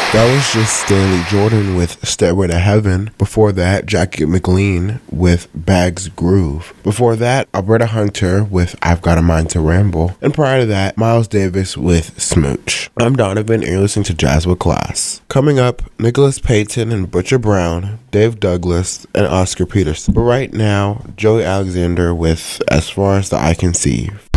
That was just Stanley Jordan with Stairway to Heaven. Before that, Jackie McLean with Bags Groove. Before that, Alberta Hunter with I've Got a Mind to Ramble. And prior to that, Miles Davis with Smooch. I'm Donovan, and you're listening to Jazz with Class. Coming up, Nicholas Payton and Butcher Brown, Dave Douglas, and Oscar Peterson. But right now, Joey Alexander with As Far as the Eye Can See